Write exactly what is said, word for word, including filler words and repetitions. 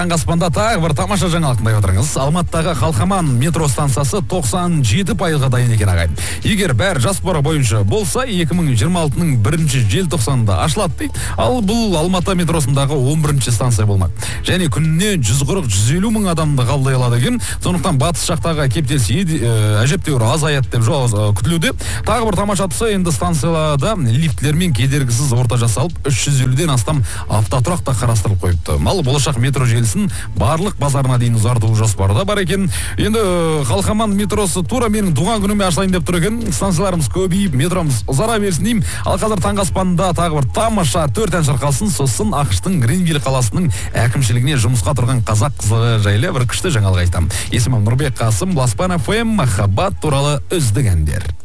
Таңғы аспанда тағы бір тамаша жаңалық тыңдай отырыңыз. Алматыдағы Қалқаман метро станциясы тоқсан жеті пайызға дайын екен ағайын. Егер бәр жоспары бойынша болса, екі мың жиырма алтының бірінші желтоқсанында ашылады дейді. Ал бұл Алматы метросындағы он бірінші станция болмақ. Және күніне жүз қырық жүз елу мың адамды қабылдай алады екен. Сондықтан батыс жақтағы кептеліс әжептәуір азаяды деп күтілуде. Тағы бір тамаша тұсы, енді станцияларда лифтлермен кедергісіз орта жасалып, үш жүз елуден астам автотұрақ та қарастырылып қойыпты. Ал болашақ метро желісін барлық базарына дейін ұзарту жоспарда бар екен. Енді Қалқаман метросы тура менің туған күніме ашылайын деп тұр екен. Станцияларымыз көбейіп, метромыз ұзара берсін деймін. Ал қазір таңғы аспанда тағы бір тамаша төрт ән шырқалсын. Сосын ақштың Гринвилл қаласының әкімшілігіне жұмысқа тұрған қазақ қызы жайлы бір күшті жаңалық айтамын. Есімім Нұрбек Қасым, Ласпан эф эм, махаббат туралы үздік әндер.